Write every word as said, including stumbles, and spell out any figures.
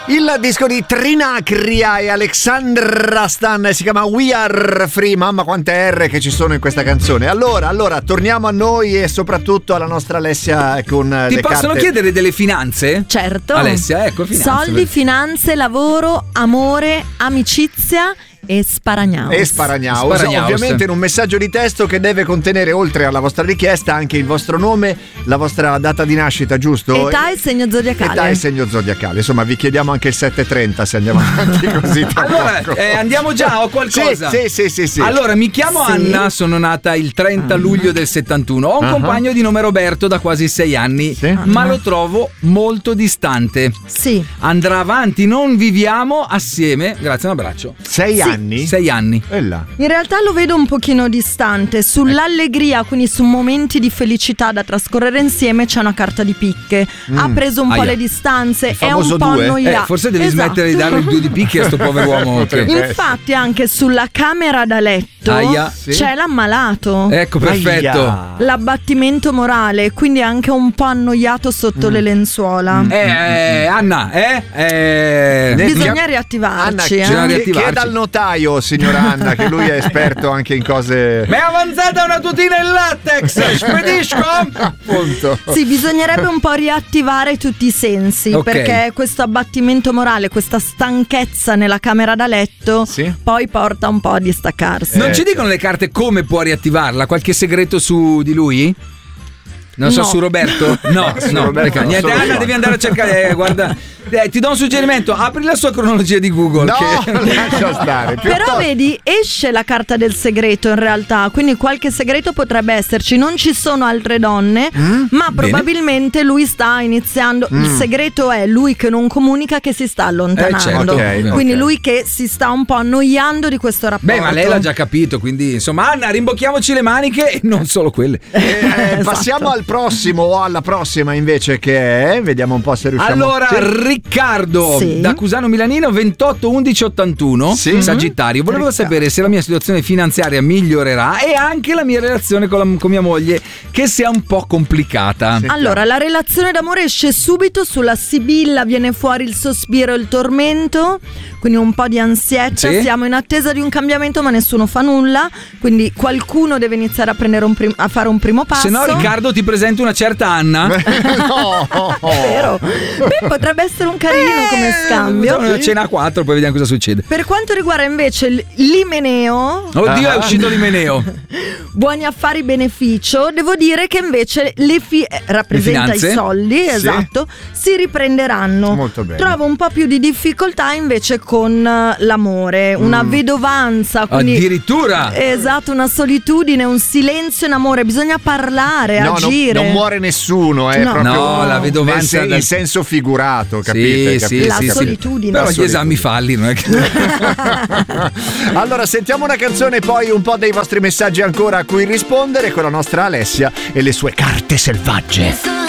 Il disco di Trinacria e Alexandra Stan si chiama We Are Free. Mamma quante R che ci sono in questa canzone. Allora, allora torniamo a noi e soprattutto alla nostra Alessia con Ti le possono carte. chiedere delle finanze? Certo. Alessia, ecco, finanze. Soldi, finanze, lavoro, amore, amicizia e sparagnaus. E Sparagnaus, Sparagnaus. ovviamente in un messaggio di testo che deve contenere, oltre alla vostra richiesta, anche il vostro nome, la vostra data di nascita, giusto? Età e segno zodiacale. Età e segno zodiacale. Insomma, vi chiediamo anche il sette e trenta se andiamo avanti così. tra Allora, poco. eh, andiamo già, ho qualcosa. Sì, sì, sì, sì, sì. Allora, mi chiamo Sì. Anna, sono nata il trenta luglio del settantuno. Ho un Ah. compagno di nome Roberto da quasi sei anni, Sì. ma lo trovo molto distante. Sì. Andrà avanti, non viviamo assieme. Grazie, un abbraccio. Sei Sì. anni? Sei anni. E là. In realtà lo vedo un pochino distante. Sull'allegria, quindi su momenti di felicità da trascorrere insieme, c'è una carta di picche. Ha preso un po' Aia. le distanze, Il è un famoso po' due? annoiato. Eh, forse devi Esatto. smettere di dare due di picchi a sto povero uomo. Potrebbe che- essere. Infatti anche sulla camera da letto Aia. Sì. c'è l'ammalato. Ecco, perfetto. Aia. L'abbattimento morale, quindi anche un po' annoiato sotto le lenzuola. Eh, eh, Anna, eh? eh Ne- Bisogna Anna, riattivarci. bisogna eh. riattivarci. chieda chieda al notaio, signora Anna, che lui è esperto anche in cose. Mi è avanzata una tutina in latex, spedisco? Appunto. Sì, bisognerebbe un po' riattivare tutti i sensi, Ok. perché questo abbattimento morale, questa stanchezza nella camera da letto, Sì. poi porta un po' a distaccarsi. Non Eh. ci dicono le carte come può riattivarla? Qualche segreto su di lui? Non so, No. su Roberto? No, Su no, Roberto perché no, niente. solo Anna, qua. devi andare a cercare. eh, guarda, eh, ti do un suggerimento: apri la sua cronologia di Google. No, che- lascia stare. Però piuttosto- vedi, esce la carta del segreto in realtà, quindi qualche segreto potrebbe esserci. Non ci sono altre donne, ma probabilmente lui sta iniziando. Il segreto è lui che non comunica, che si sta allontanando. Eh, certo. Ok, Quindi ok. lui che si sta un po' annoiando di questo rapporto. Beh, ma lei l'ha già capito, quindi insomma, Anna, rimbocchiamoci le maniche e non solo quelle. Eh, Esatto. Passiamo al prossimo o alla prossima invece, che è, vediamo un po' se riusciamo. Allora, Sì. Riccardo Sì. da Cusano Milanino, ventotto undici ottantuno, Sì. Sagittario. Volevo Riccardo. sapere se la mia situazione finanziaria migliorerà e anche la mia relazione con, la- con mia moglie, che sia un po' complicata. Sì. Allora, la relazione d'amore esce subito, sulla Sibilla viene fuori il sospiro e il tormento, quindi un po' di ansietta. Sì. Siamo in attesa di un cambiamento, ma nessuno fa nulla, quindi qualcuno deve iniziare a, prendere un prim- a fare un primo passo. Se no, Riccardo, ti presento una certa Anna. No. Vero? Beh, potrebbe essere un carino come scambio. Facciamo una cena a quattro, poi vediamo cosa succede. Per quanto riguarda invece l- l'Imeneo, Oddio, Ah. è uscito l'Imeneo. buoni affari beneficio, devo dire che invece le fi- eh, rappresenta i finanze? soldi, Sì. esatto, si riprenderanno. Molto bene. Trovo un po' più di difficoltà invece con eh, l'amore, una vedovanza, quindi Addirittura. esatto, una solitudine, un silenzio in amore, bisogna parlare, No, non, agire. non muore nessuno, è No. proprio No, la vedovanza nel sen- dal- in senso figurato, capite? Sì, capite? sì, La sì, sì. solitudine. Però La gli solitudine. esami falli, non è che... Allora, sentiamo una canzone, poi un po' dei vostri messaggi ancora a cui rispondere con la nostra Alessia e le sue carte selvagge.